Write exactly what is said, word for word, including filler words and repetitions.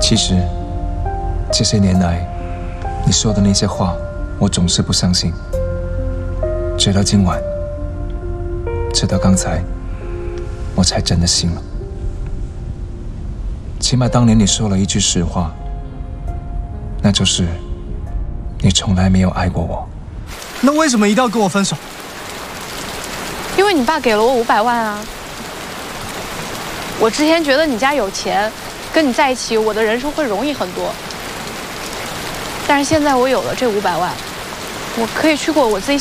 其实这些年来你说的那些话，我总是不相信，直到今晚，直到刚才，我才真的信了。起码当年你说了一句实话，那就是你从来没有爱过我。 那为什么一定要跟我分手？ 因为你爸给了我五百万啊！我之前觉得你家有钱，跟你在一起，我的人生会容易很多。但是现在我有了这五百万，我可以去过我自己